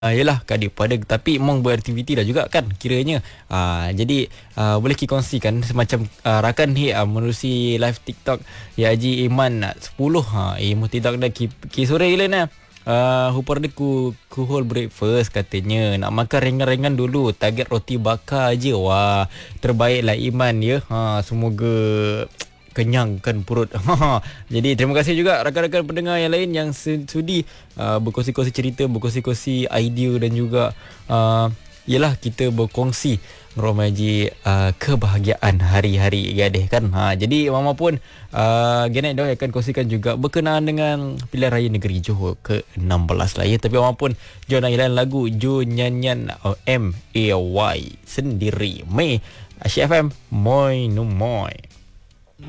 Yelah kadik pada tapi emang beraktiviti dah juga kan kiranya. Jadi boleh kita kongsikan semacam rakan ni menerusi live TikTok ya Haji Iman 10 ilmu tidak dah ki sore gila nah. Hupar dia ku whole breakfast katanya. Nak makan ringan-ringan dulu. Target roti bakar je. Wah, terbaiklah Iman ya. Semoga kenyangkan perut. Jadi terima kasih juga rakan-rakan pendengar yang lain yang sudi berkongsi-kongsi cerita, berkongsi-kongsi idea dan juga yalah kita berkongsi meromaji kebahagiaan hari-hari gadis kan. Jadi mama pun Genet dah akan kongsikan juga berkenaan dengan pilihan raya negeri Johor ke-16 lah ya. Tapi mama pun jom nyanyikan lagu Jo Nyanyian MAY sendiri. Mei Asyik FM Moi no Moi.